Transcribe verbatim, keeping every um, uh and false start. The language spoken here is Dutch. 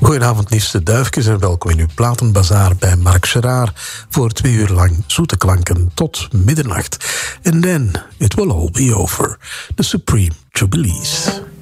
Goedenavond, liefste duifjes, en welkom in uw platenbazaar bij Marc Gerard voor twee uur lang zoete klanken tot middernacht. And then it will all be over. The Supreme Jubilees.